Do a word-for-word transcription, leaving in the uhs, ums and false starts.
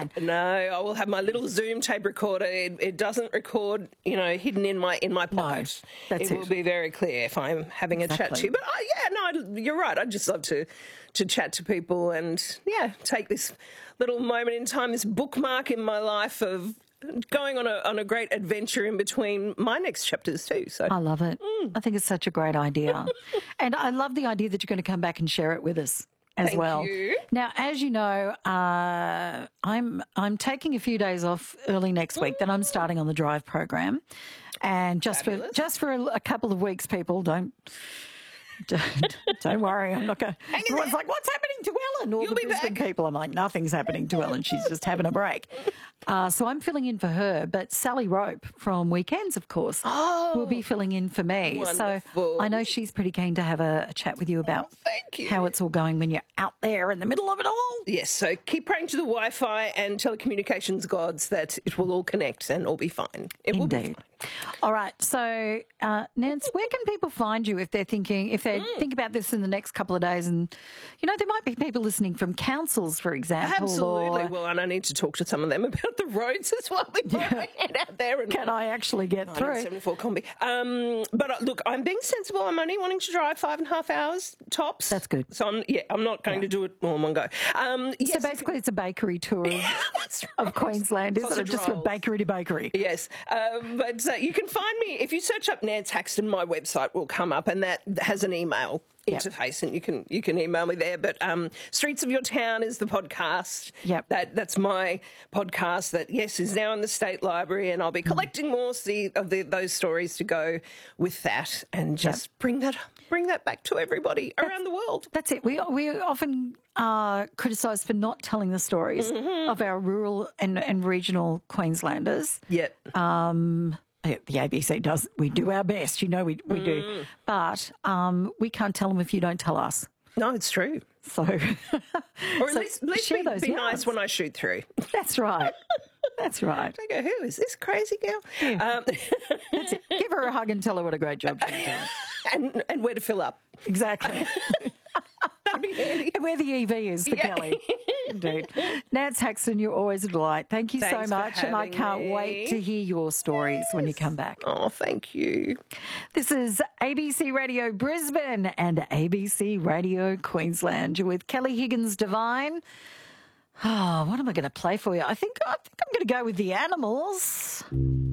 happen. No, I will have my little Zoom tape recorder. It, it doesn't record, you know, hidden in my in my pocket. No, that's it. it. will be very clear if I'm having Exactly. a chat to you. But uh, yeah, no, you're right. I'd just love to to chat to people and yeah, take this little moment in time, this bookmark in my life of going on a on a great adventure in between my next chapters too. So I love it. Mm. I think it's such a great idea. And I love the idea that you're going to come back and share it with us as Thank well. you. Now, as you know, uh, I'm I'm taking a few days off early next week. Then I'm starting on the Drive program, and just Fabulous. for just for a, a couple of weeks, people don't. Don't, don't worry, I'm not going. Everyone's like, "What's happening to Ellen?" All You'll the be Brisbane back. people. I'm like, "Nothing's happening to Ellen. She's just having a break." Uh, so I'm filling in for her, but Sally Rope from Weekends, of course, Oh, will be filling in for me. wonderful. So I know she's pretty keen to have a, a chat with you about thank you. how it's all going when you're out there in the middle of it all. Yes, so keep praying to the Wi-Fi and telecommunications gods that it will all connect and all be fine. It will be Indeed. fine. All right. So, uh, Nance, where can people find you if they're thinking, if they Mm. think about this in the next couple of days? And, you know, there might be people listening from councils, for example. Absolutely. Or Well, and I need to talk to some of them about the roads as well before I head out there. And can I actually get through? seventy-four combi. Um, but uh, look, I'm being sensible. I'm only wanting to drive five and a half hours tops. That's good. So I'm, yeah, I'm not going Yeah. to do it all in one go. Um, yes, So basically, it's a bakery tour of, that's right. of Queensland, isn't it? Sausage Just from rolls. bakery to bakery. Yes, um, but uh, you can find me if you search up Nance Haxton. My website will come up, and that has an email Yep. interface, and you can you can email me there. But um, Streets of Your Town is the podcast. Yep. that that's my podcast. That yes is now in the State Library, and I'll be collecting more see, of the, those stories to go with that, and just bring that bring that back to everybody around the world. That's it. We we often are criticised for not telling the stories Mm-hmm. of our rural and, and regional Queenslanders. Yep. Um, the A B C does. We do our best, you know. We we Mm. do, but um, we can't tell them if you don't tell us. no, it's true. So, Or at so least, at least share be, those be yarns. nice when I shoot through. That's right. That's right. I go, who is this crazy girl? Um, Give her a hug and tell her what a great job she's doing. and and where to fill up. Exactly. That'd be handy. And where the E V is for Yeah. Kelly. Indeed. Nance Haxton, you're always a delight. Thank you Thanks so for much. And I having can't me. wait to hear your stories when you come back. Oh, thank you. This is A B C Radio Brisbane and A B C Radio Queensland. You're with Kelly Higgins Divine. Oh, what am I going to play for you? I think I think I'm going to go with the Animals.